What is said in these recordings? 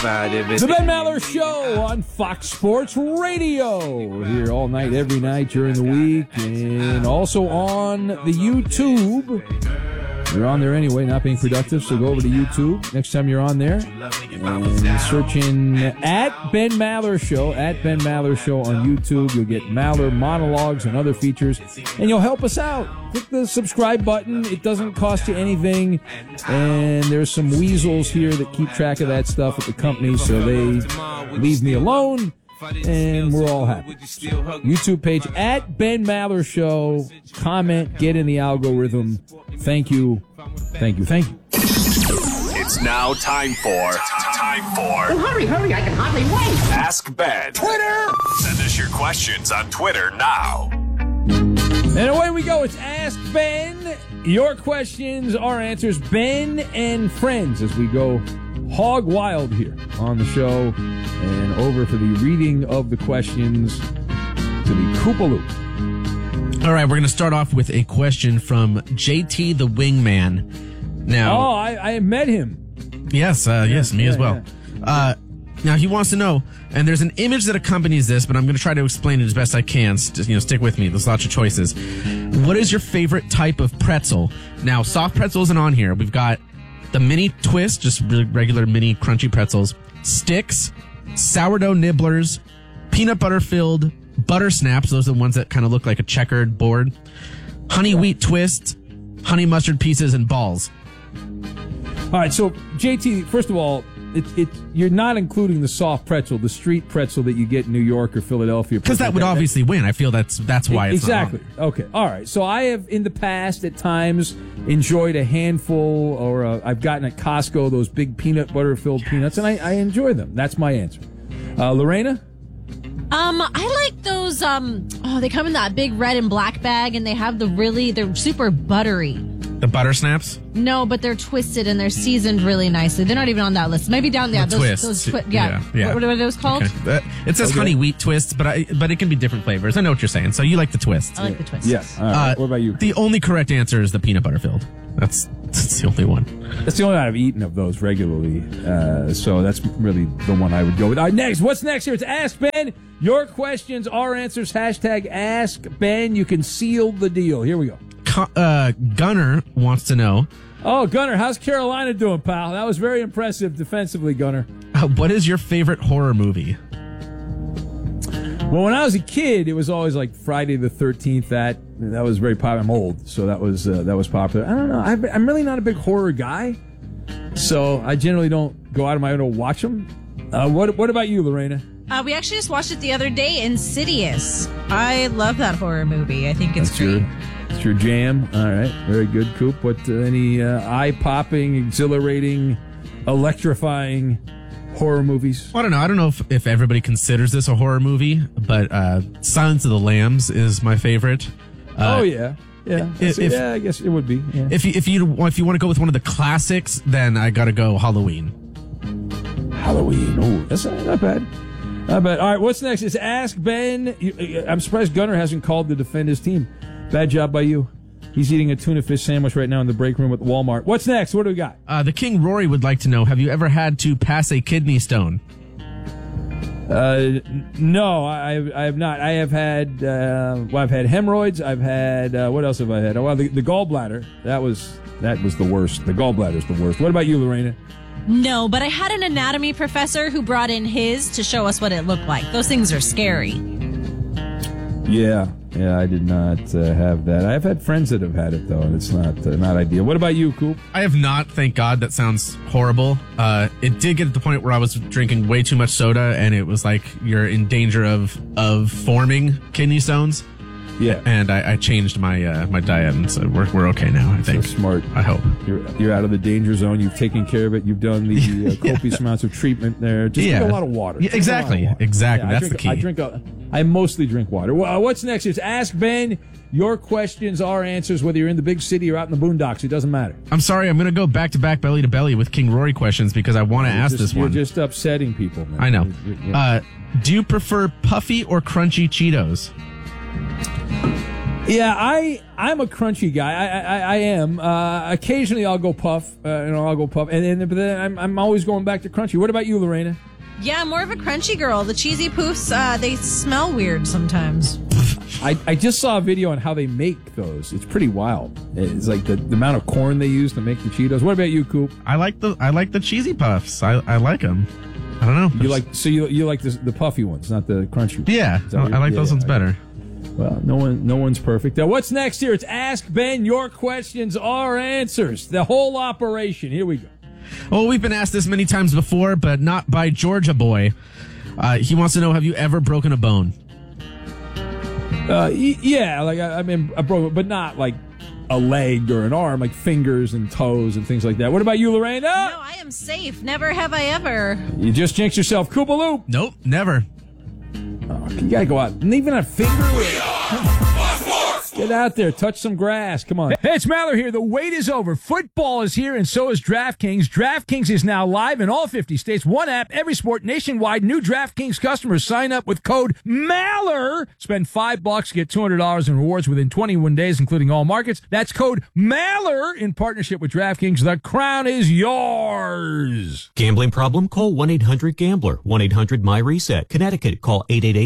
The Ben Maller Show on Fox Sports Radio. We're here all night, every night during the week, and also on the YouTube. You're on there anyway, not being productive, so go over to YouTube next time you're on there and search in at Ben Maller Show, at Ben Maller Show on YouTube. You'll get Maller monologues and other features, and you'll help us out. Click the subscribe button. It doesn't cost you anything, and there's some weasels here that keep track of that stuff at the company, so they leave me alone. And we're all happy. YouTube page at Ben Maller Show. Comment, get in the algorithm. Thank you. Thank you. Thank you. It's now time for. Well, hurry, I can hardly wait. Ask Ben. Twitter! Send us your questions on Twitter now. And away we go. It's Ask Ben. Your questions, our answers. Ben and friends as we go hog wild here on the show. And over for the reading of the questions to the Koopaloop. All right, we're going to start off with a question from JT the Wingman. Now, I met him. Yes, me as well. Yeah. Now, he wants to know, and there's an image that accompanies this, but I'm going to try to explain it as best I can. Stick with me. There's lots of choices. What is your favorite type of pretzel? Now, soft pretzel isn't on here. We've got the mini twist, just regular mini crunchy pretzels, sticks, sourdough nibblers, peanut butter filled butter snaps. Those are the ones that kind of look like a checkered board. Honey wheat twists, honey mustard pieces, and balls. All right, so JT, first of all, you're not including the soft pretzel, the street pretzel that you get in New York or Philadelphia. Because that would obviously win. I feel that's why it's exactly. not on. Okay. All right. So I have in the past at times enjoyed a handful, or I've gotten at Costco those big peanut butter filled peanuts, and I enjoy them. That's my answer. Lorena? I like those, they come in that big red and black bag, and they have they're super buttery. The butter snaps? No, but they're twisted and they're seasoned really nicely. They're not even on that list. Maybe down there. Twists. Yeah. What are those called? Okay. It says honey wheat twists, but it can be different flavors. I know what you're saying. So you like the twists. I like the twists. Yes. All right. What about you? The only correct answer is the peanut butter filled. That's the only one. That's the only one I've eaten of those regularly. So that's really the one I would go with. All right, next. What's next here? It's Ask Ben. Your questions, our answers. Hashtag Ask Ben. You can seal the deal. Here we go. Gunner wants to know. Oh, Gunner, how's Carolina doing, pal? That was very impressive defensively, Gunner. What is your favorite horror movie? Well, when I was a kid, it was always like Friday the 13th. That was very popular. I'm old, so that was popular. I don't know. I'm really not a big horror guy, so I generally don't go out of my way to watch them. What about you, Lorena? We actually just watched it the other day, Insidious. I love that horror movie. I think it's great. It's your jam. All right. Very good, Coop. What, any eye-popping, exhilarating, electrifying horror movies? Well, I don't know if everybody considers this a horror movie, but Silence of the Lambs is my favorite. Oh, yeah. Yeah. I guess it would be. Yeah. If you want to go with one of the classics, then I got to go Halloween. Halloween. Oh, that's not bad. Not bad. All right, what's next? It's Ask Ben. I'm surprised Gunner hasn't called to defend his team. Bad job by you. He's eating a tuna fish sandwich right now in the break room at Walmart. What's next? What do we got? The King Rory would like to know, have you ever had to pass a kidney stone? No, I have not. I have had, I've had hemorrhoids. I've had, what else have I had? Oh, well, the gallbladder. That was the worst. The gallbladder is the worst. What about you, Lorena? No, but I had an anatomy professor who brought in his to show us what it looked like. Those things are scary. Yeah, I did not have that. I've had friends that have had it, though, and it's not ideal. What about you, Coop? I have not, thank God. That sounds horrible. It did get to the point where I was drinking way too much soda, and it was like you're in danger of forming kidney stones. Yeah. And I changed my my diet, and so we're okay now, I think. So smart. I hope. You're out of the danger zone. You've taken care of it. You've done the copious amounts of treatment there. Just drink a lot of water. Yeah, exactly. Exactly. Yeah, That's the key. I mostly drink water. Well, what's next? It's Ask Ben. Your questions, our answers, whether you're in the big city or out in the boondocks, it doesn't matter. I'm sorry, I'm going to go back-to-back belly to belly with King Rory questions because I want to ask this one. You're just upsetting people, man. I know. Do you prefer puffy or crunchy Cheetos? Yeah, I'm a crunchy guy. I am. Occasionally I'll go puff. I'll go puff, but then I'm always going back to crunchy. What about you, Lorena? Yeah, I'm more of a crunchy girl. The cheesy poofs, they smell weird sometimes. I just saw a video on how they make those. It's pretty wild. It's like the amount of corn they use to make the Cheetos. What about you, Coop? I like the cheesy puffs. I like them. I don't know. You like the puffy ones, not the crunchy. Yeah, I like those ones better. Well, no one's perfect. Now, what's next here? It's Ask Ben. Your questions, our answers. The whole operation. Here we go. Well, we've been asked this many times before, but not by Georgia Boy. He wants to know, have you ever broken a bone? Yeah, like I mean, I broke, but not like a leg or an arm, like fingers and toes and things like that. What about you, Lorraine? No, I am safe. Never have I ever. You just jinxed yourself. Koopaloop. Nope, never. Oh, you gotta go out. And even a finger. Get out there. Touch some grass. Come on. Hey, it's Maller here. The wait is over. Football is here, and so is DraftKings. DraftKings is now live in all 50 states. One app, every sport, nationwide. New DraftKings customers sign up with code MALLER. Spend $5, get $200 in rewards within 21 days, including all markets. That's code MALLER in partnership with DraftKings. The crown is yours. Gambling problem? Call 1-800-GAMBLER. 1-800-MY-RESET. Connecticut, call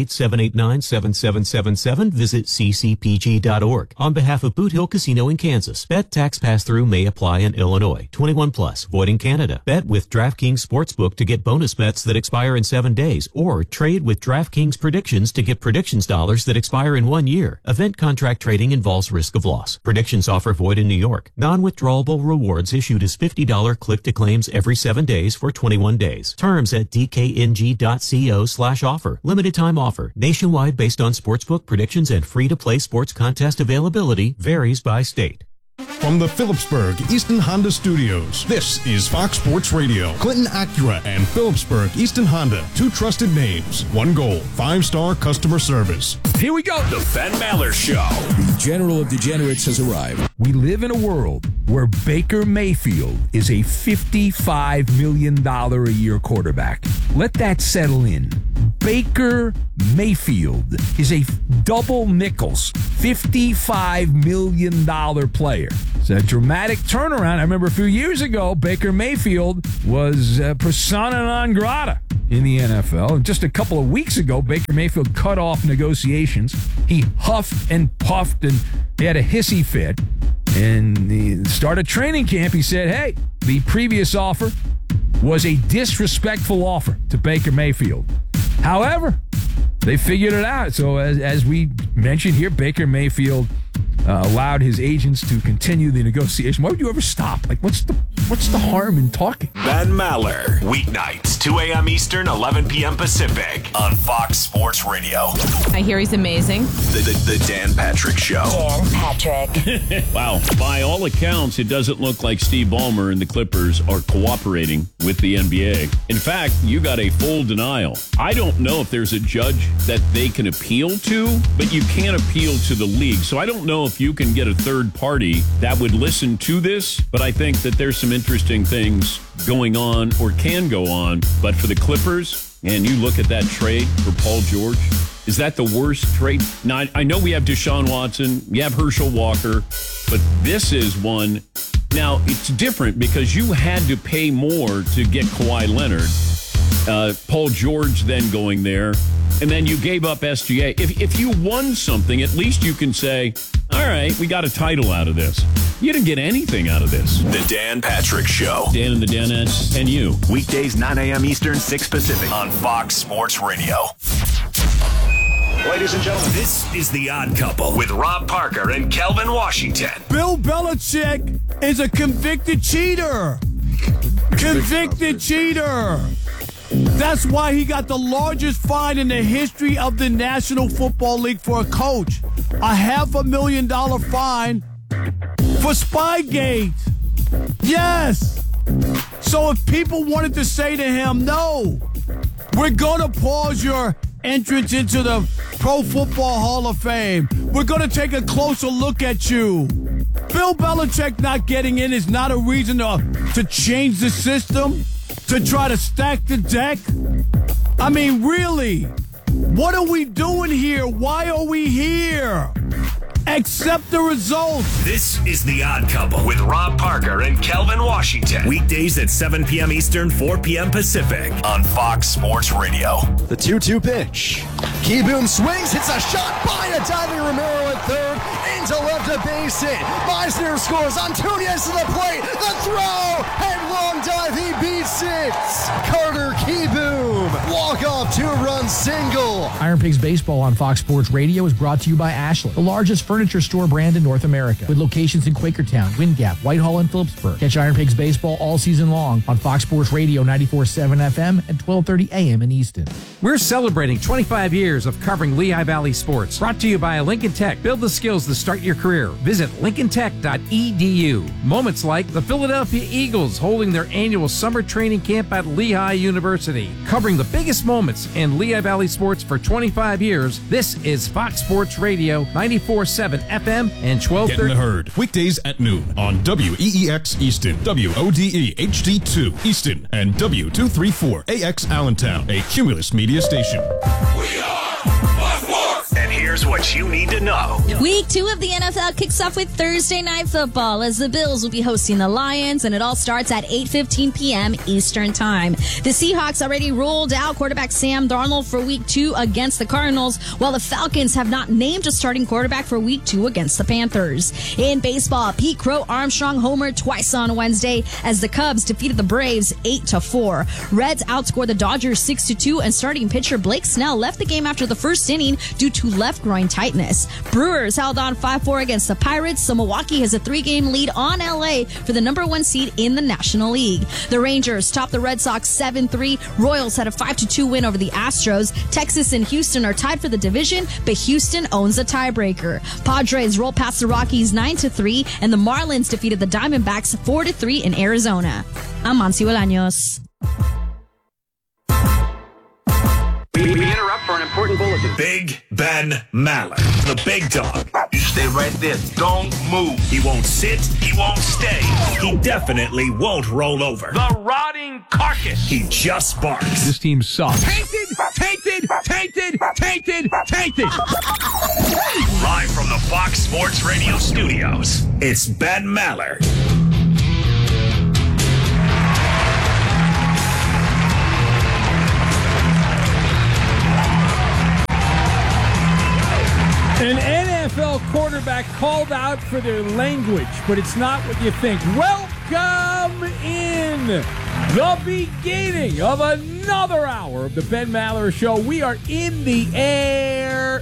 888-789-7777. Visit ccpg.org. On behalf of Boot Hill Casino in Kansas, bet tax pass-through may apply in Illinois. 21 plus, void in Canada. Bet with DraftKings Sportsbook to get bonus bets that expire in 7 days, or trade with DraftKings Predictions to get predictions dollars that expire in 1 year. Event contract trading involves risk of loss. Predictions offer void in New York. Non-withdrawable rewards issued as $50 click-to-claims every 7 days for 21 days. Terms at dkng.co/offer. Limited time offer. Nationwide based on sportsbook predictions and free-to-play sports contests. Availability varies by state. From the Phillipsburg Easton Honda Studios, this is Fox Sports Radio. Clinton Acura and Phillipsburg Easton Honda, two trusted names, one goal, 5-star customer service. Here we go. The Ben Maller Show. The General of Degenerates has arrived. We live in a world where Baker Mayfield is a $55 million a year quarterback. Let that settle in. Baker Mayfield is a double nickels, $55 million player. It's a dramatic turnaround. I remember a few years ago, Baker Mayfield was persona non grata in the NFL. And just a couple of weeks ago, Baker Mayfield cut off negotiations. He huffed and puffed and he had a hissy fit. And he started training camp. He said, hey, the previous offer was a disrespectful offer to Baker Mayfield. However, they figured it out. So as we mentioned here, Baker Mayfield allowed his agents to continue the negotiation. Why would you ever stop? Like, what's the harm in talking? Ben Maller. Weeknights, 2 a.m. Eastern, 11 p.m. Pacific on Fox Sports Radio. I hear he's amazing. The Dan Patrick Show. Dan Patrick. Wow. By all accounts, it doesn't look like Steve Ballmer and the Clippers are cooperating with the NBA. In fact, you got a full denial. I don't know if there's a judge that they can appeal to, but you can't appeal to the league. So I don't know if you can get a third party that would listen to this, but I think that there's some interesting things going on or can go on. But for the Clippers, and you look at that trade for Paul George, is that the worst trade? Now, I know we have Deshaun Watson, we have Herschel Walker, but this is one. Now, it's different because you had to pay more to get Kawhi Leonard. Paul George then going there, and then you gave up SGA. If you won something, at least you can say, all right, we got a title out of this. You didn't get anything out of this. The Dan Patrick Show. Dan and the Danettes and you. Weekdays, 9 a.m. Eastern, 6 Pacific on Fox Sports Radio. Ladies and gentlemen, this is The Odd Couple with Rob Parker and Kelvin Washington. Bill Belichick is a convicted cheater. Convicted cheater. That's why he got the largest fine in the history of the National Football League for a coach. A $500,000 fine for Spygate. Yes. So if people wanted to say to him, no, we're going to pause your entrance into the Pro Football Hall of Fame. We're going to take a closer look at you. Bill Belichick not getting in is not a reason to change the system, to try to stack the deck. I mean, really, what are we doing here? Why are we here? Accept the results. This is The Odd Couple with Rob Parker and Kelvin Washington. Weekdays at 7 p.m. Eastern, 4 p.m. Pacific on Fox Sports Radio. The 2-2 pitch. Keyboom swings, hits a shot by a diving Romero at third, into left, a base hit. Meisner scores, Antunias to the plate, the throw, and long dive, he beats it. Carter Keyboom, walk-off two-run single. Iron Pigs Baseball on Fox Sports Radio is brought to you by Ashland, the largest furniture store brand in North America, with locations in Quakertown, Wind Gap, Whitehall, and Phillipsburg. Catch Iron Pigs Baseball all season long on Fox Sports Radio 94.7 FM and 12:30 a.m. in Easton. We're celebrating 25 years of covering Lehigh Valley sports. Brought to you by Lincoln Tech. Build the skills to start your career. Visit lincolntech.edu. Moments like the Philadelphia Eagles holding their annual summer training camp at Lehigh University. Covering the biggest moments in Lehigh Valley sports for 25 years, this is Fox Sports Radio 94.7 FM and 12:30. Get in the herd. Weekdays at noon on WEEX Easton, WODE HD2 Easton, and W234AX Allentown, a Cumulus media station. We are Fox Sports. And here's what you need to know. Week 2 of the NFL kicks off with Thursday Night Football as the Bills will be hosting the Lions, and it all starts at 8:15 p.m. Eastern Time. The Seahawks already ruled out quarterback Sam Darnold for Week 2 against the Cardinals, while the Falcons have not named a starting quarterback for Week 2 against the Panthers. In baseball, Pete Crow Armstrong homered twice on Wednesday as the Cubs defeated the Braves 8-4. Reds outscored the Dodgers 6-2, and starting pitcher Blake Snell left the game after the first inning due to left groin tightness. Brewers held on 5-4 against the Pirates, so Milwaukee has a 3-game lead on LA for the number 1 seed in the National League. The Rangers topped the Red Sox 7-3. Royals had a 5-2 win over the Astros. Texas and Houston are tied for the division, but Houston owns a tiebreaker. Padres rolled past the Rockies 9-3, and the Marlins defeated the Diamondbacks 4-3 in Arizona. I'm Mansi Bolaños. We interrupt for an important bulletin. Big Ben Maller, the big dog. You stay right there. Don't move. He won't sit. He won't stay. He definitely won't roll over. The rotting carcass. He just barks. This team sucks. Tainted, tainted, tainted, tainted, tainted. Live from the Fox Sports Radio studios, it's Ben Maller. An NFL quarterback called out for their language, but it's not what you think. Welcome in the beginning of another hour of the Ben Maller Show. We are in the air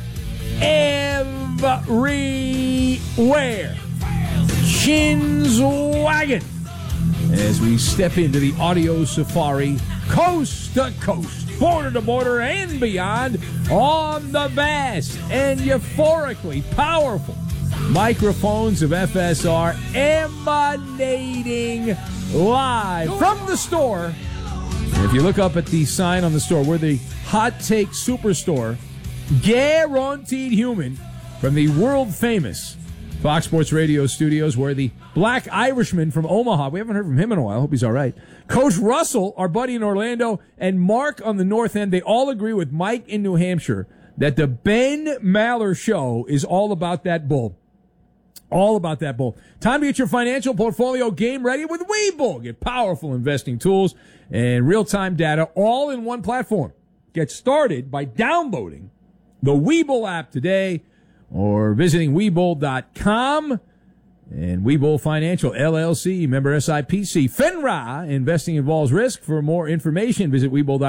everywhere. Chins wagging as we step into the audio safari, coast to coast, border to border, and beyond on the vast and euphorically powerful microphones of FSR, emanating live from the store. And if you look up at the sign on the store, we're the Hot Take Superstore, guaranteed human, from the world-famous Fox Sports Radio studios, where the Black Irishman from Omaha, we haven't heard from him in a while, hope he's all right, Coach Russell, our buddy in Orlando, and Mark on the North End, they all agree with Mike in New Hampshire that the Ben Maller Show is all about that bull. All about that bull. Time to get your financial portfolio game ready with Webull. Get powerful investing tools and real-time data all in one platform. Get started by downloading the Webull app today or visiting Webull.com. And Webull Financial, LLC, member SIPC. FINRA, investing involves risk. For more information, visit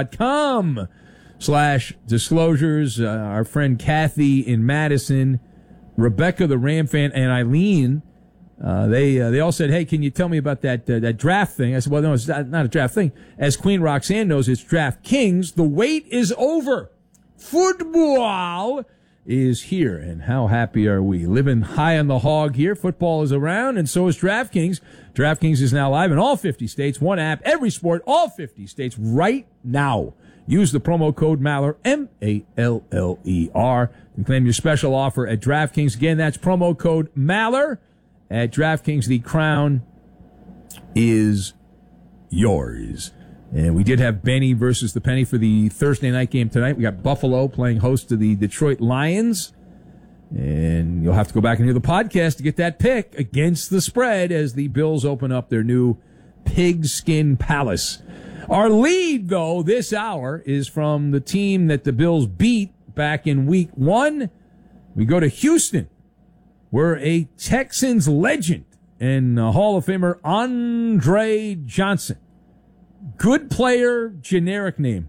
Webull.com/disclosures. Our friend Kathy in Madison, Rebecca the Ram fan, and Eileen, they all said, hey, can you tell me about that draft thing? I said, well, no, it's not a draft thing. As Queen Roxanne knows, it's DraftKings. The wait is over. Football is here, and how happy are we? Living high on the hog here. Football is around, and so is DraftKings. DraftKings is now live in all 50 states. One app, every sport, all 50 states right now. Use the promo code Maller, M-A-L-L-E-R, and claim your special offer at DraftKings. Again, that's promo code Maller at DraftKings. The crown is yours. And we did have Benny versus the Penny for the Thursday night game tonight. We got Buffalo playing host to the Detroit Lions. And you'll have to go back and hear the podcast to get that pick against the spread as the Bills open up their new Pigskin Palace. Our lead, though, this hour is from the team that the Bills beat back in week 1. We go to Houston, where a Texans legend and Hall of Famer Andre Johnson. Good player, generic name.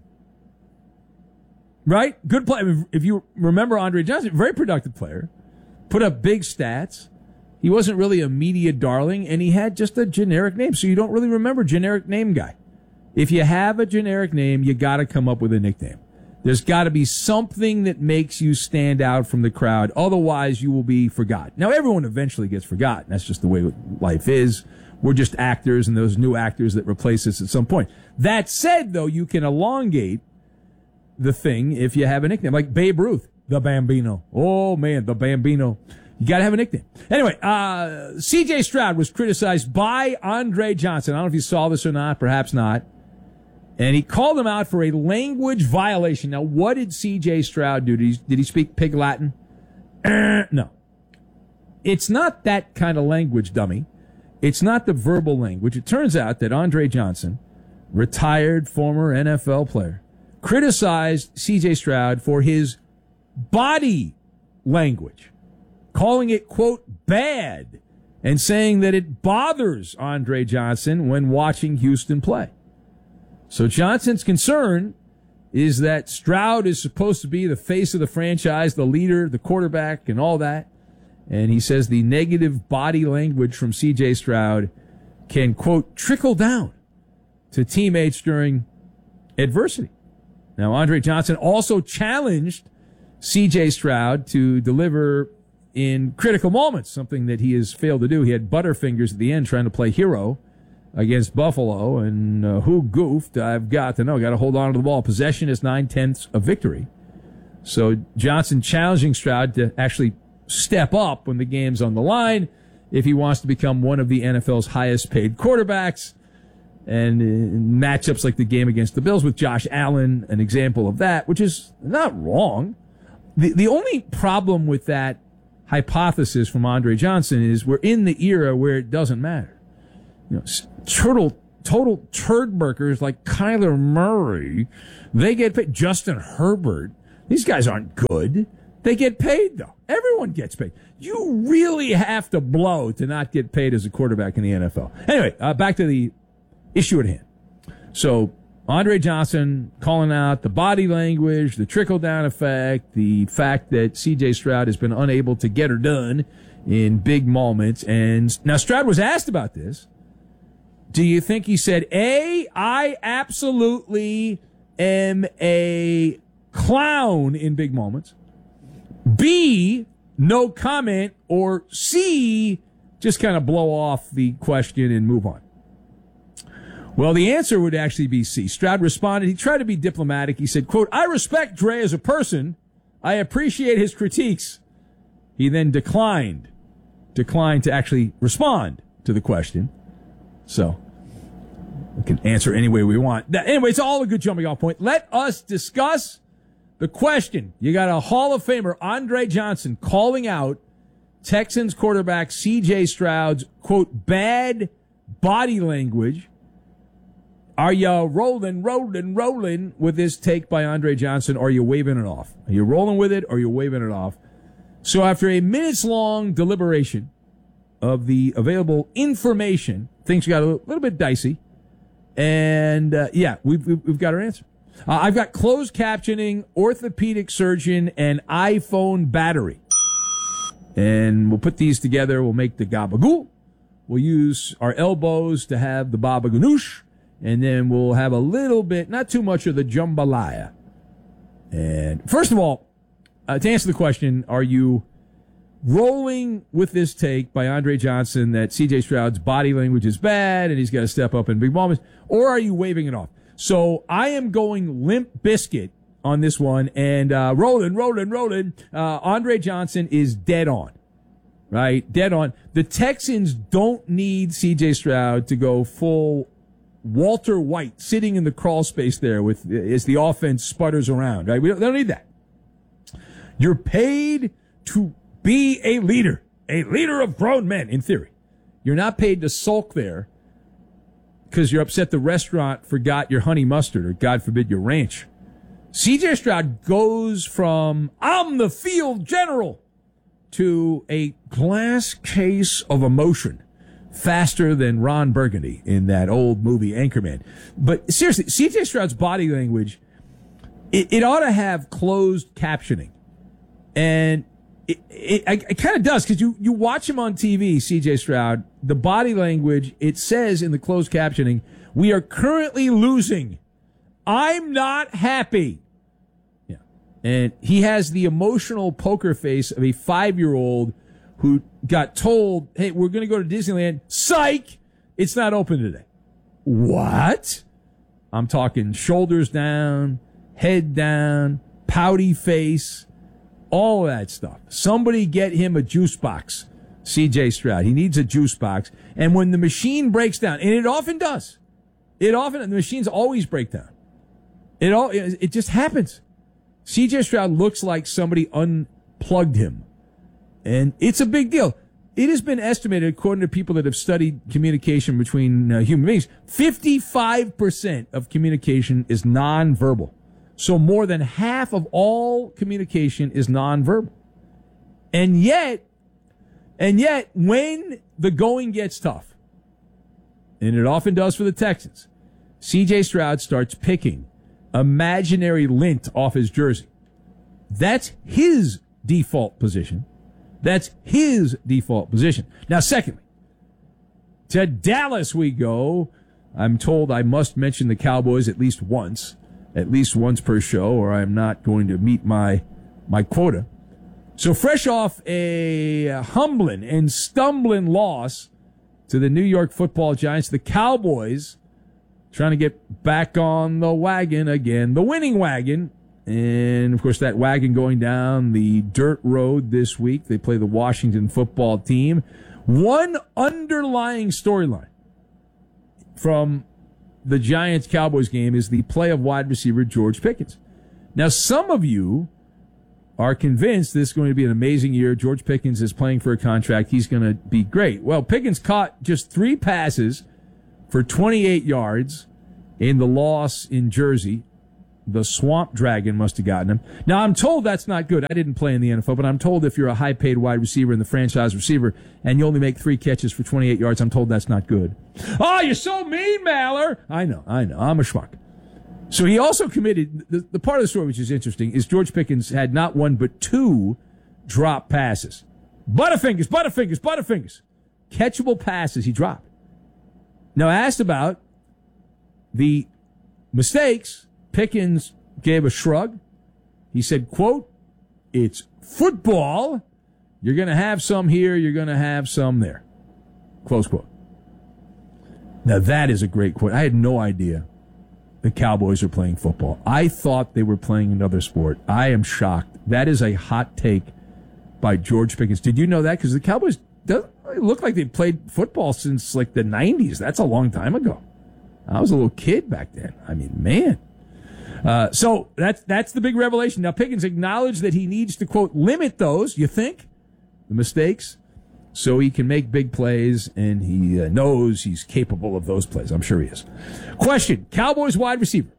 Right? Good player. If you remember Andre Johnson, very productive player. Put up big stats. He wasn't really a media darling, and he had just a generic name, so you don't really remember generic name guy. If you have a generic name, you got to come up with a nickname. There's got to be something that makes you stand out from the crowd. Otherwise, you will be forgotten. Now, everyone eventually gets forgotten. That's just the way life is. We're just actors, and those new actors that replace us at some point. That said, though, you can elongate the thing if you have a nickname. Like Babe Ruth, the Bambino. Oh, man, the Bambino. You got to have a nickname. Anyway, C.J. Stroud was criticized by Andre Johnson. I don't know if you saw this or not, perhaps not. And he called him out for a language violation. Now, what did C.J. Stroud do? Did he speak Pig Latin? No. It's not that kind of language, dummy. It's not the verbal language. It turns out that Andre Johnson, retired former NFL player, criticized C.J. Stroud for his body language, calling it, quote, bad, and saying that it bothers Andre Johnson when watching Houston play. So Johnson's concern is that Stroud is supposed to be the face of the franchise, the leader, the quarterback, and all that. And he says the negative body language from C.J. Stroud can, quote, trickle down to teammates during adversity. Now, Andre Johnson also challenged C.J. Stroud to deliver in critical moments, something that he has failed to do. He had butterfingers at the end trying to play hero against Buffalo, and who goofed? I've got to know. Got to hold on to the ball. Possession is 9/10 of victory. So Johnson challenging Stroud to actually step up when the game's on the line if he wants to become one of the NFL's highest paid quarterbacks. And matchups like the game against the Bills with Josh Allen, an example of that, which is not wrong. The only problem with that hypothesis from Andre Johnson is we're in the era where it doesn't matter. You know, total turdburgers like Kyler Murray, they get paid. Justin Herbert, these guys aren't good. They get paid, though. Everyone gets paid. You really have to blow to not get paid as a quarterback in the NFL. Anyway, back to the issue at hand. So, Andre Johnson calling out the body language, the trickle-down effect, the fact that C.J. Stroud has been unable to get her done in big moments. And now Stroud was asked about this. Do you think he said, A, I absolutely am a clown in big moments, B, no comment, or C, just kind of blow off the question and move on? Well, the answer would actually be C. Stroud responded. He tried to be diplomatic. He said, quote, I respect Dre as a person. I appreciate his critiques. He then declined to actually respond to the question. So we can answer any way we want. Anyway, it's all a good jumping off point. Let us discuss the question. You got a Hall of Famer, Andre Johnson, calling out Texans quarterback C.J. Stroud's, quote, bad body language. Are you rolling with this take by Andre Johnson, or are you waving it off? Are you rolling with it, or are you waving it off? So after a minutes-long deliberation of the available information, things got a little bit dicey. And, we've got our answer. I've got closed captioning, orthopedic surgeon, and iPhone battery. And we'll put these together. We'll make the gabagoo. We'll use our elbows to have the baba ganoush. And then we'll have a little bit, not too much of the jambalaya. And first of all, to answer the question, are you rolling with this take by Andre Johnson that C.J. Stroud's body language is bad and he's got to step up in big moments, or are you waving it off? So I am going Limp Bizkit on this one, and rolling. Andre Johnson is dead on, right? Dead on. The Texans don't need C.J. Stroud to go full Walter White sitting in the crawl space there as the offense sputters around, right? They don't need that. You're paid to be a leader of grown men, in theory. You're not paid to sulk there because you're upset the restaurant forgot your honey mustard or, God forbid, your ranch. C.J. Stroud goes from, I'm the field general, to a glass case of emotion faster than Ron Burgundy in that old movie Anchorman. But seriously, C.J. Stroud's body language, it ought to have closed captioning. And it kind of does, because you watch him on TV, C.J. Stroud, the body language, it says in the closed captioning, we are currently losing. I'm not happy. Yeah. And he has the emotional poker face of a 5-year-old who got told, hey, we're going to go to Disneyland. Psych! It's not open today. What? I'm talking shoulders down, head down, pouty face, all of that stuff. Somebody get him a juice box, C.J. Stroud. He needs a juice box. And when the machine breaks down, and it often does, the machines always break down. It just happens. C.J. Stroud looks like somebody unplugged him. And it's a big deal. It has been estimated, according to people that have studied communication between human beings, 55% of communication is nonverbal. So more than half of all communication is nonverbal. And yet, when the going gets tough, and it often does for the Texans, C.J. Stroud starts picking imaginary lint off his jersey. That's his default position. Now, secondly, to Dallas we go. I'm told I must mention the Cowboys at least once per show, or I'm not going to meet my quota. So fresh off a humbling and stumbling loss to the New York Football Giants, the Cowboys trying to get back on the wagon again, the winning wagon. And, of course, that wagon going down the dirt road this week. They play the Washington football team. One underlying storyline from the Giants-Cowboys game is the play of wide receiver George Pickens. Now, some of you are convinced this is going to be an amazing year. George Pickens is playing for a contract. He's going to be great. Well, Pickens caught just 3 passes for 28 yards in the loss in Jersey. The Swamp Dragon must have gotten him. Now, I'm told that's not good. I didn't play in the NFL, but I'm told if you're a high-paid wide receiver and the franchise receiver and you only make 3 catches for 28 yards, I'm told that's not good. Oh, you're so mean, Maller. I know. I'm a schmuck. So he also committed, the part of the story which is interesting is George Pickens had not 1 but 2 drop passes. Butterfingers. Catchable passes he dropped. Now, asked about the mistakes, Pickens gave a shrug. He said, quote, it's football. You're going to have some here. You're going to have some there. Close quote. Now, that is a great quote. I had no idea the Cowboys are playing football. I thought they were playing another sport. I am shocked. That is a hot take by George Pickens. Did you know that? Because the Cowboys look like they've played football since like the 90s. That's a long time ago. I was a little kid back then. I mean, man. So that's the big revelation. Now, Pickens acknowledged that he needs to, quote, limit those, you think, the mistakes, so he can make big plays, and he knows he's capable of those plays. I'm sure he is. Question, Cowboys wide receiver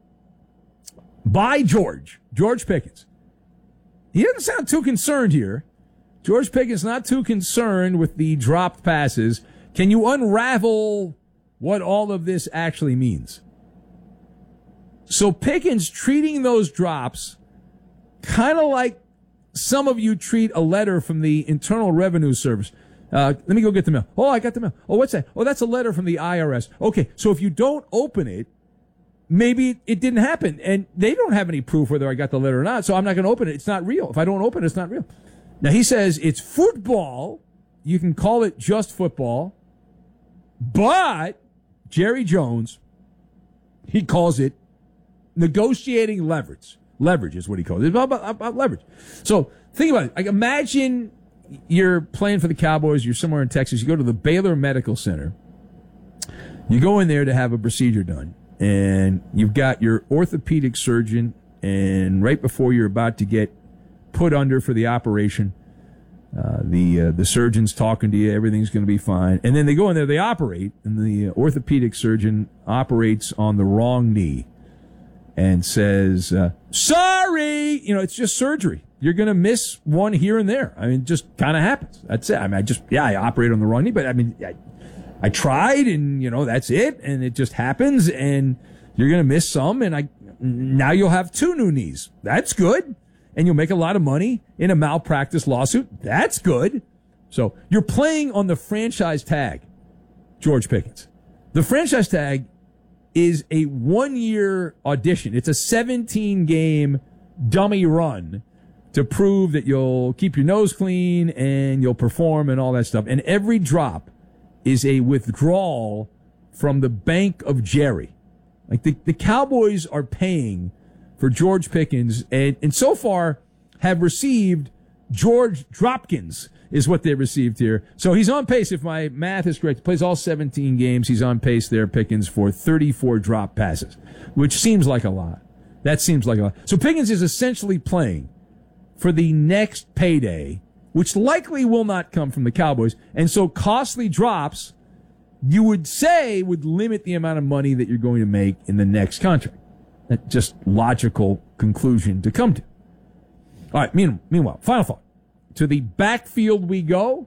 by George Pickens. He doesn't sound too concerned here. George Pickens not too concerned with the dropped passes. Can you unravel what all of this actually means? So Pickens treating those drops kind of like some of you treat a letter from the Internal Revenue Service. Let me go get the mail. Oh, I got the mail. Oh, what's that? Oh, that's a letter from the IRS. Okay, so if you don't open it, maybe it didn't happen. And they don't have any proof whether I got the letter or not, so I'm not going to open it. It's not real. If I don't open it, it's not real. Now, he says it's football. You can call it just football. But Jerry Jones, he calls it negotiating leverage. Leverage is what he calls it. It's about leverage. So think about it. Like, imagine you're playing for the Cowboys. You're somewhere in Texas. You go to the Baylor Medical Center. You go in there to have a procedure done. And you've got your orthopedic surgeon. And right before you're about to get put under for the operation, The surgeon's talking to you, everything's going to be fine. And then they go in there, they operate, and the orthopedic surgeon operates on the wrong knee and says, sorry, it's just surgery. You're going to miss one here and there. I mean, it just kind of happens. That's it. I mean, I operate on the wrong knee, but I mean, I tried, and, that's it, and it just happens, and you're going to miss some, and now you'll have 2 new knees. That's good. And you'll make a lot of money in a malpractice lawsuit. That's good. So you're playing on the franchise tag, George Pickens. The franchise tag is a 1-year audition. It's a 17-game dummy run to prove that you'll keep your nose clean and you'll perform and all that stuff. And every drop is a withdrawal from the Bank of Jerry. Like the Cowboys are paying for George Pickens, and so far have received George Dropkins is what they received here. So he's on pace, if my math is correct. He plays all 17 games. He's on pace there, Pickens, for 34 drop passes, which seems like a lot. That seems like a lot. So Pickens is essentially playing for the next payday, which likely will not come from the Cowboys. And so costly drops, you would say, would limit the amount of money that you're going to make in the next contract. That's just logical conclusion to come to. All right, meanwhile, final thought. To the backfield we go.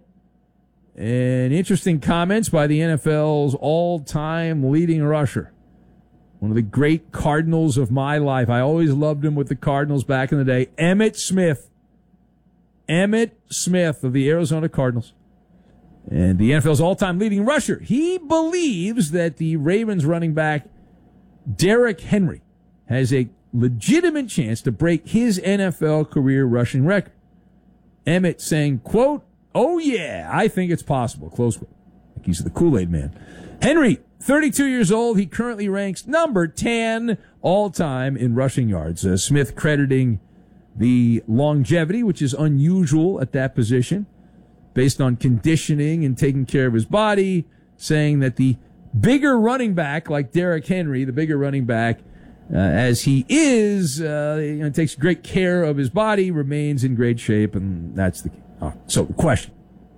And interesting comments by the NFL's all-time leading rusher. One of the great Cardinals of my life. I always loved him with the Cardinals back in the day. Emmitt Smith. Emmitt Smith of the Arizona Cardinals. And the NFL's all-time leading rusher. He believes that the Ravens running back, Derrick Henry, has a legitimate chance to break his NFL career rushing record. Emmitt saying, quote, "Oh yeah, I think it's possible," close quote. Like he's the Kool-Aid man. Henry, 32 years old. He currently ranks number 10 all-time in rushing yards. Smith crediting the longevity, which is unusual at that position, based on conditioning and taking care of his body, saying that the bigger running back, like Derrick Henry, the bigger running back, as he is, takes great care of his body, remains in great shape, and that's the key. So, question.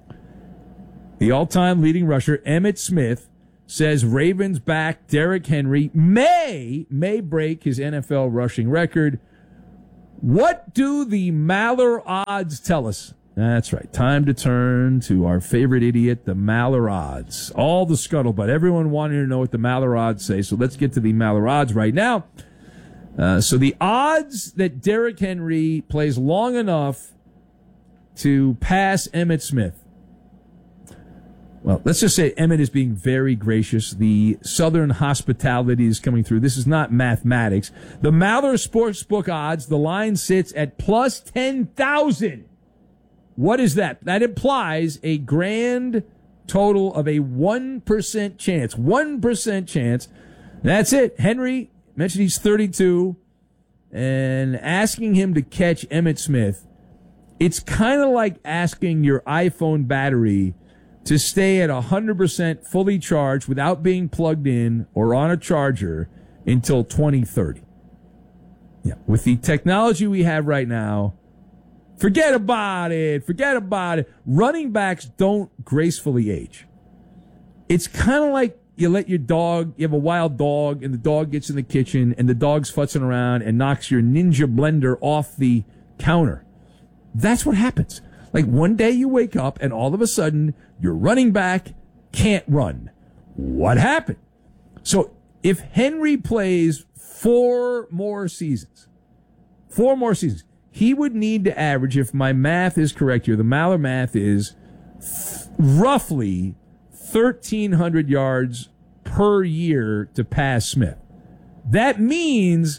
The all-time leading rusher, Emmitt Smith, says Ravens back Derrick Henry may break his NFL rushing record. What do the Maller odds tell us? That's right. Time to turn to our favorite idiot, the Maller odds. All the scuttlebutt. Everyone wanted to know what the Maller odds say, so let's get to the Maller odds right now. So the odds that Derrick Henry plays long enough to pass Emmitt Smith. Well, let's just say Emmitt is being very gracious. The Southern hospitality is coming through. This is not mathematics. The Maller Sportsbook odds, the line sits at plus 10,000. What is that? That implies a grand total of a 1% chance. 1% chance. That's it. Henry mentioned he's 32, and asking him to catch Emmitt Smith, it's kind of like asking your iPhone battery to stay at 100% fully charged without being plugged in or on a charger until 2030. Yeah, with the technology we have right now, forget about it. Running backs don't gracefully age. It's kind of like you let your dog, you have a wild dog, and the dog gets in the kitchen, and the dog's futzing around and knocks your Ninja blender off the counter. That's what happens. Like one day you wake up, and all of a sudden, your running back can't run. What happened? So if Henry plays 4 more seasons, he would need to average, if my math is correct here, the Maller math is roughly 1,300 yards per year to pass Smith. That means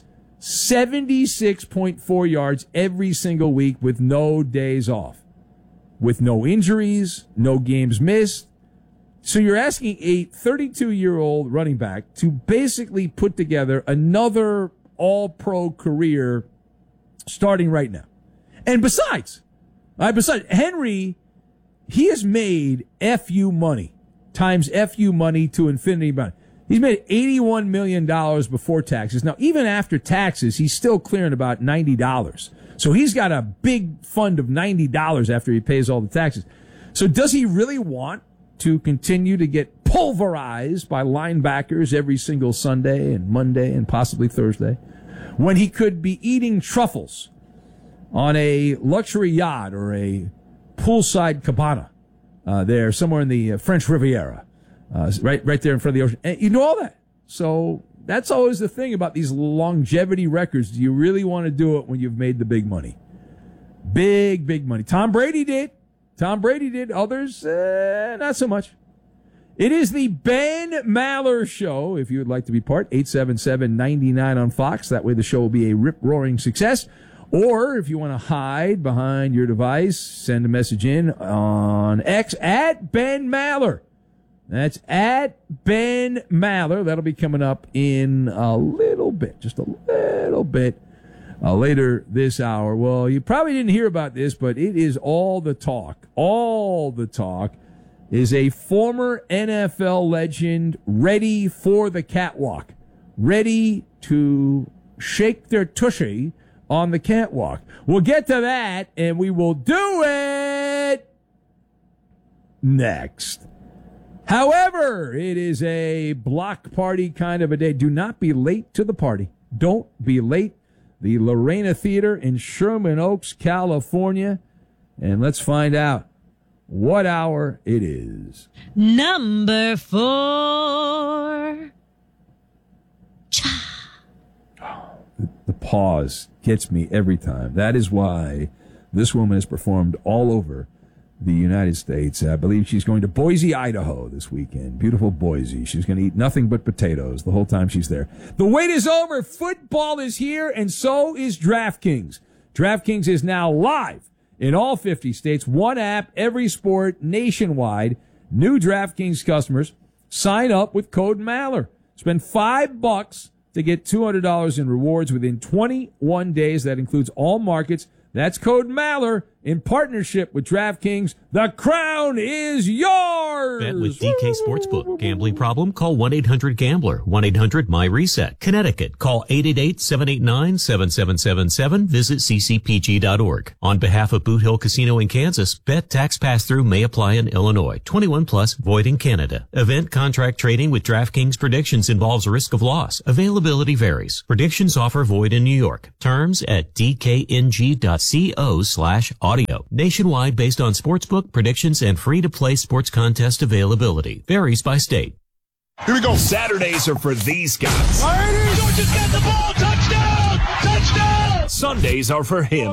76.4 yards every single week with no days off, with no injuries, no games missed. So you're asking a 32-year-old running back to basically put together another all-pro career starting right now. And besides, Henry, he has made FU money times FU money to infinity money. He's made $81 million before taxes. Now, even after taxes, he's still clearing about $90. So So he's got a big fund of $90 after he pays all the taxes. So does he really want to continue to get pulverized by linebackers every single Sunday and Monday and possibly Thursday when he could be eating truffles on a luxury yacht or a poolside cabana there somewhere in the French Riviera, right there in front of the ocean? And you know all that. So that's always the thing about these longevity records. Do you really want to do it when you've made the big money? Big money. Tom Brady did. Others, not so much. It is the Ben Maller Show. If you would like to be part, 877-99 on Fox. That way the show will be a rip-roaring success. Or if you want to hide behind your device, send a message in on X at Ben Maller. That's at Ben Maller. That'll be coming up in a little bit, just a little bit. Later this hour. Well, you probably didn't hear about this, but it is all the talk. All the talk is a former NFL legend ready for the catwalk, ready to shake their tushy on the catwalk. We'll get to that, and we will do it next. However, it is a block party kind of a day. Do not be late to the party. Don't be late. The Lorena Theater in Sherman Oaks, California. And let's find out what hour it is. Number 4. The pause gets me every time. That is why this woman has performed all over the United States. I believe she's going to Boise, Idaho this weekend. Beautiful Boise. She's going to eat nothing but potatoes the whole time she's there. The wait is over. Football is here, and so is DraftKings. DraftKings is now live in all 50 states. One app, every sport, nationwide. New DraftKings customers sign up with code Maller. Spend $5 to get $200 in rewards within 21 days. That includes all markets. That's code Maller in partnership with DraftKings. The crown is yours. Bet with DK Sportsbook. Gambling problem? Call 1-800-GAMBLER. 1-800-MY-RESET. Connecticut. Call 888-789-7777. Visit ccpg.org. On behalf of Boot Hill Casino in Kansas, bet tax pass-through may apply in Illinois. 21 plus, void in Canada. Event contract trading with DraftKings predictions involves risk of loss. Availability varies. Predictions offer void in New York. Terms at dkng.co/audio. Nationwide based on sportsbook predictions and free-to-play sports contest availability. Varies by state. Here we go. Saturdays are for these guys. Georgia's got the ball. Touchdown! Touchdown! Sundays are for him.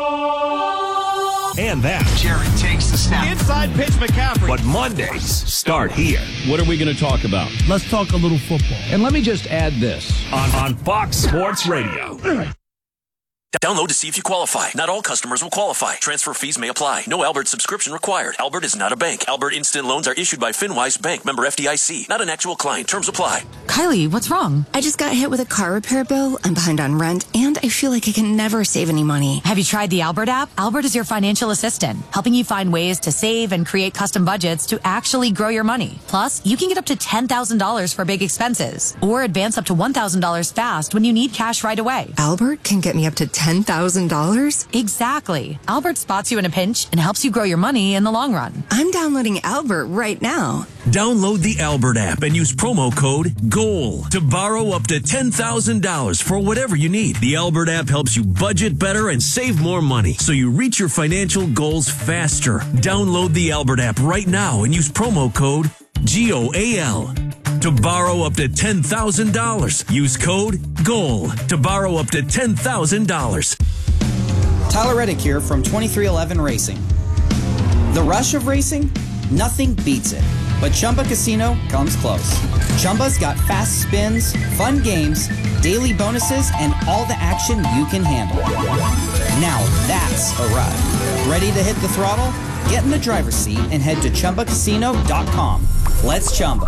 And that. Jared takes the snap. Inside pitch, McCaffrey. But Mondays start here. What are we going to talk about? Let's talk a little football. And let me just add this. On Fox Sports Radio. Download to see if you qualify. Not all customers will qualify. Transfer fees may apply. No Albert subscription required. Albert is not a bank. Albert Instant Loans are issued by FinWise Bank, member FDIC. Not an actual client. Terms apply. Kylie, what's wrong? I just got hit with a car repair bill. I'm behind on rent, and I feel like I can never save any money. Have you tried the Albert app? Albert is your financial assistant, helping you find ways to save and create custom budgets to actually grow your money. Plus, you can get up to $10,000 for big expenses, or advance up to $1,000 fast when you need cash right away. Albert can get me up to $10,000? Exactly. Albert spots you in a pinch and helps you grow your money in the long run. I'm downloading Albert right now. Download the Albert app and use promo code GOAL to borrow up to $10,000 for whatever you need. The Albert app helps you budget better and save more money so you reach your financial goals faster. Download the Albert app right now and use promo code GOAL to borrow up to $10,000. Use code GOAL to borrow up to $10,000. Tyler Reddick here from 2311 Racing. The rush of racing? Nothing beats it. But Chumba Casino comes close. Chumba's got fast spins, fun games, daily bonuses, and all the action you can handle. Now that's a ride. Ready to hit the throttle? Get in the driver's seat and head to ChumbaCasino.com. Let's Chumba.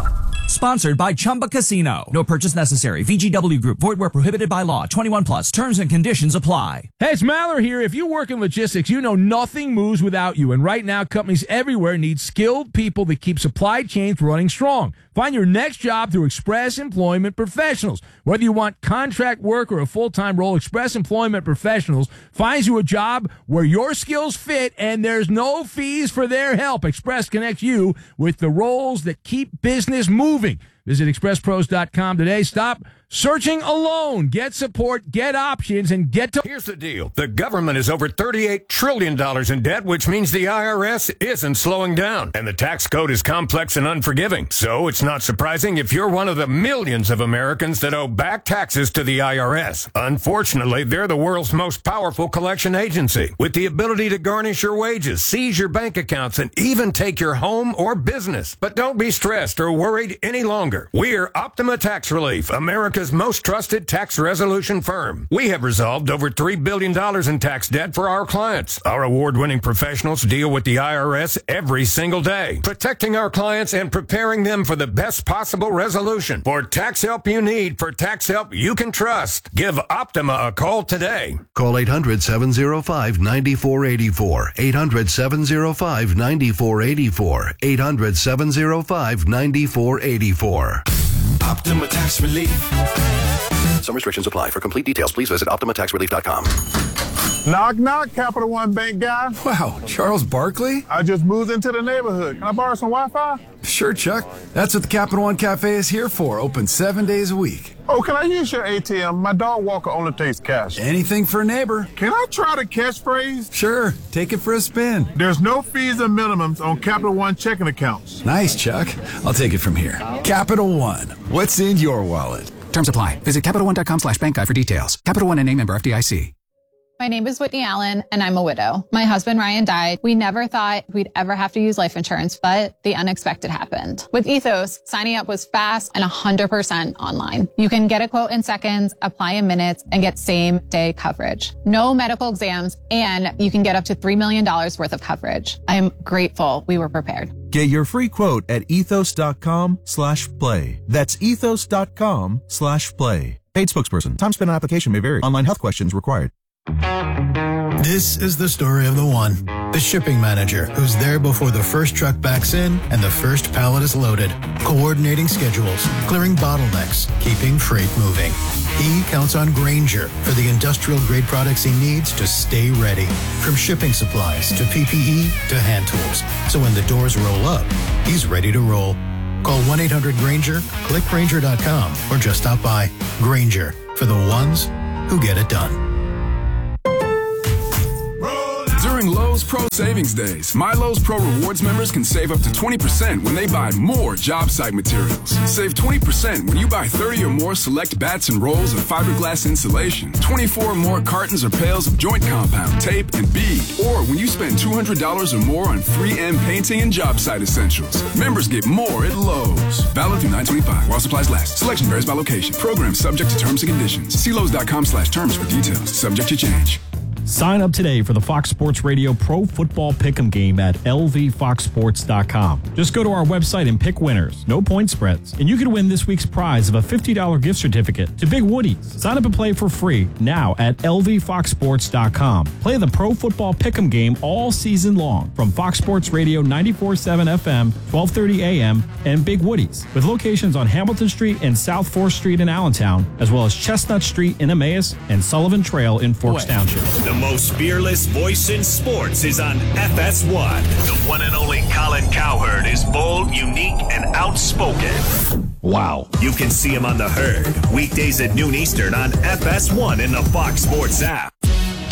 Sponsored by Chumba Casino. No purchase necessary. VGW Group. Void where prohibited by law. 21 plus. Terms and conditions apply. Hey, it's Maller here. If you work in logistics, you know nothing moves without you. And right now, companies everywhere need skilled people that keep supply chains running strong. Find your next job through Express Employment Professionals. Whether you want contract work or a full-time role, Express Employment Professionals finds you a job where your skills fit and there's no fees for their help. Express connects you with the roles that keep business moving. Visit expresspros.com today. Stop searching alone. Get support, get options, and get to... Here's the deal. The government is over $38 trillion in debt, which means the IRS isn't slowing down. And the tax code is complex and unforgiving. So it's not surprising if you're one of the millions of Americans that owe back taxes to the IRS. Unfortunately, they're the world's most powerful collection agency, with the ability to garnish your wages, seize your bank accounts, and even take your home or business. But don't be stressed or worried any longer. We're Optima Tax Relief, America's most trusted tax resolution firm. We have resolved over $3 billion in tax debt for our clients. Our award-winning professionals deal with the IRS every single day, protecting our clients and preparing them for the best possible resolution. For tax help you need, for tax help you can trust, give Optima a call today. Call 800-705-9484. 800-705-9484. 800-705-9484. Optima Tax Relief. Some restrictions apply. For complete details, please visit OptimaTaxRelief.com. Knock, knock, Capital One Bank guy. Wow, Charles Barkley? I just moved into the neighborhood. Can I borrow some Wi-Fi? Sure, Chuck. That's what the Capital One Cafe is here for. Open 7 days a week. Oh, can I use your ATM? My dog walker only takes cash. Anything for a neighbor. Can I try the catchphrase? Sure. Take it for a spin. There's no fees and minimums on Capital One checking accounts. Nice, Chuck. I'll take it from here. Capital One. What's in your wallet? Terms apply. Visit CapitalOne.com/bank guide for details. Capital One and a member FDIC. My name is Whitney Allen, and I'm a widow. My husband, Ryan, died. We never thought we'd ever have to use life insurance, but the unexpected happened. With Ethos, signing up was fast and 100% online. You can get a quote in seconds, apply in minutes, and get same-day coverage. No medical exams, and you can get up to $3 million worth of coverage. I am grateful we were prepared. Get your free quote at ethos.com/play. That's ethos.com/play. Paid spokesperson. Time spent on application may vary. Online health questions required. This is the story of the one, the shipping manager, who's there before the first truck backs in and the first pallet is loaded, coordinating schedules, clearing bottlenecks, keeping freight moving. He counts on Grainger for the industrial-grade products he needs to stay ready, from shipping supplies to PPE to hand tools. So when the doors roll up, he's ready to roll. Call 1-800-GRAINGER, click Grainger.com, or just stop by. Grainger, for the ones who get it done. During Lowe's Pro Savings Days, My Lowe's Pro Rewards members can save up to 20% when they buy more job site materials. Save 20% when you buy 30 or more select bats and rolls of fiberglass insulation, 24 or more cartons or pails of joint compound, tape, and bead, or when you spend $200 or more on 3M painting and job site essentials. Members get more at Lowe's. Valid through 9/25 while supplies last. Selection varies by location. Program subject to terms and conditions. See Lowe's.com/terms for details. Subject to change. Sign up today for the Fox Sports Radio Pro Football Pick'em game at lvfoxsports.com. Just go to our website and pick winners. No point spreads. And you could win this week's prize of a $50 gift certificate to Big Woody's. Sign up and play for free now at lvfoxsports.com. Play the Pro Football Pick'em game all season long from Fox Sports Radio 94.7 FM, 1230 AM, and Big Woody's, with locations on Hamilton Street and South 4th Street in Allentown, as well as Chestnut Street in Emmaus and Sullivan Trail in Forks Township. The most fearless voice in sports is on FS1. The one and only Colin Cowherd is bold, unique, and outspoken. Wow. You can see him on The Herd, weekdays at noon Eastern on FS1 in the Fox Sports app.